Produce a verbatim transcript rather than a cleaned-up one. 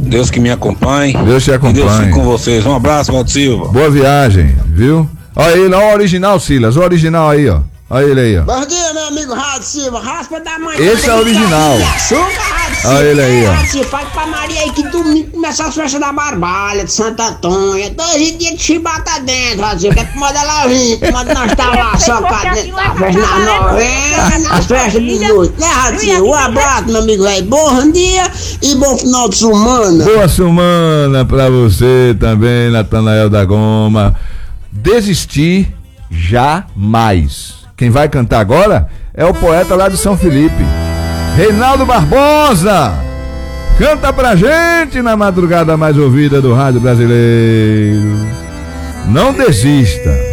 Deus que me acompanhe. Deus te acompanhe. Deus fique com vocês. Um abraço, Valdo Silva. Boa viagem, viu? Olha ele, olha o original, Silas. O original aí, ó. Olha ele aí, ó. Bom dia, meu amigo Rádio Silva. Raspa da manhã. Esse é o original. Olha ele aí, ó. Rádio Silva, fala pra Maria aí que domingo começa as festas da Barbalha, de Santo Antônio. Dois dias de chibata dentro, Rádio Silva. Que manda ela vir, quando nós tá lá só pra dentro da festa na novena, as festas de noite. Né, Rádio Silva? Um abraço, meu amigo aí. Bom dia e bom final de semana. Boa semana pra você também, Natanael da Goma. Desistir jamais. Quem vai cantar agora é o poeta lá de São Felipe, Reinaldo Barbosa. Canta pra gente na madrugada mais ouvida do rádio brasileiro. Não desista.